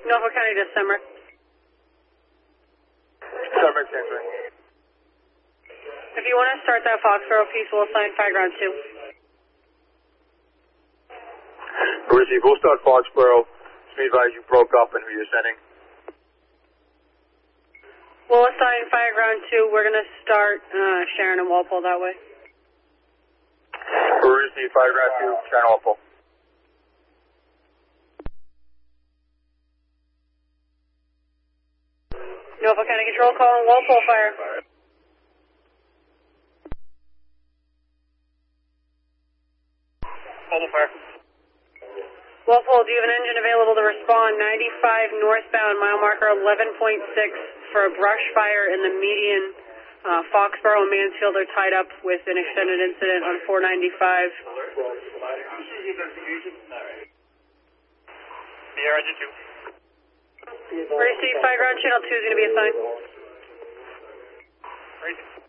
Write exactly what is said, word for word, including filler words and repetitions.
Norfolk County, December. December, December. If you want to start that Foxborough piece, we'll assign fire ground two. Receive, we'll start Foxborough. Just be advised you broke up and who you're sending. We'll assign fire ground two. We're going to start uh, Sharon and Walpole that way. Receive, fire ground two, Sharon Walpole. Norfolk County Control calling Walpole fire. Walpole fire. Walpole, do you have an engine available to respond? ninety-five northbound, mile marker eleven point six for a brush fire in the median. Uh, Foxborough and Mansfield are tied up with an extended incident on four ninety-five. Sierra engine two. Receive fire ground channel two is going to be assigned. Receive.